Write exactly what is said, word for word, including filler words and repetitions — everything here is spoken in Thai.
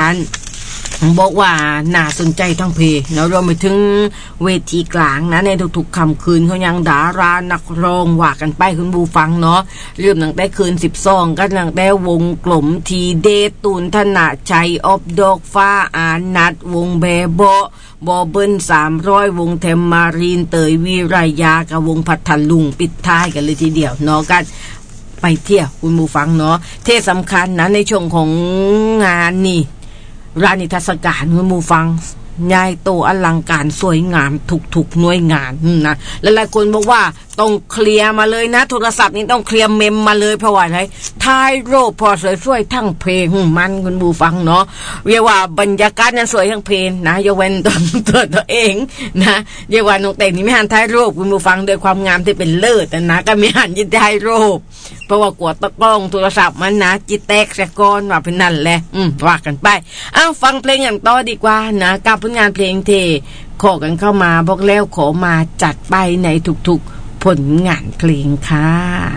คัญบอกว่าน่าสนใจทั้งเพลงแล้วรวมไปถึงเวทีกลางนะในทุกๆค่ำคืนเขายังดารานักร้องว่ากันไปคุณผู้ฟังเนาะเริ่มตั้งแต่คืนสิบสองก็ตั้งแต่วงกลมทีเดตูนธนาชัยอบดอกฟ้าอานัดวงแบโบบอเบิ้ลสามร้อยวงเทมมารีนเตยวิรยากับวงพัทลุงปิดท้ายกันเลยทีเดียวเนาะกันไปเที่ยวคุณผู้ฟังเนาะเทศสำคัญนะในช่วงของงานนี่ร้านนิทรรศการคุณผู้ฟังใหญ่โตอลังการสวยงามทุกๆหน่วยงานนะหลายๆคนบอกว่าต้องเคลียร์มาเลยนะโทรศัพท์นี้ต้องเคลียร์เมมมาเลยเพราะว่าอะไรถ่ายรูปพอสวยๆทั้งเพลงมันคุณผู้ฟังเนาะเรียกว่าบรรยากาศนั้นสวยทั้งเพลงนะยกเว้นตัวตัวตัวเองนะเรียกว่าน้องแต่งนี่ไม่หันถ่ายรูปคุณผู้ฟังโดยความงามที่เป็นเลิศนะก็ไม่หันยินถ่ายรูปเพราะว่ากลัวตะกล้องโทรศัพท์มันนะจิตแตกสะก้อนว่าเป็นนั่นแหละอืมว่ากันไปอ้าวฟังเพลงอย่างต่อดีกว่านะกับผลงานเพลงเทขอกันเข้ามาบอกแล้วขอมาจัดไปในทุกๆผลงานเพลงค่ะ